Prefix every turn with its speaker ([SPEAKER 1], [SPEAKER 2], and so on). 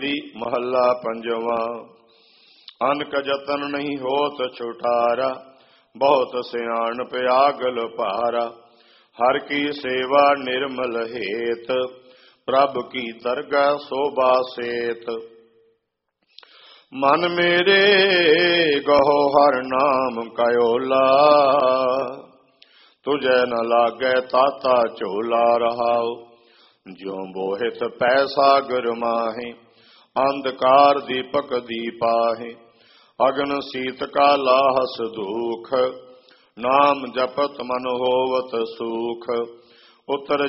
[SPEAKER 1] महला पंजवा। अनक जतन नहीं होत छुटारा, बहुत सियाण प्यागल पारा। हर की सेवा निर्मल हेत, प्रभु की दरगाह शोभा सेत। मन मेरे गहो हर नाम कयोला, तुझे न लागे ताता चोला रहाओ। ज्यों बोहित पैसा गुरमाहे, अंधकार दीपक दीपाहे। अग्न सीत का लाहस दुख, नाम जपत मन होवत सुख। उतर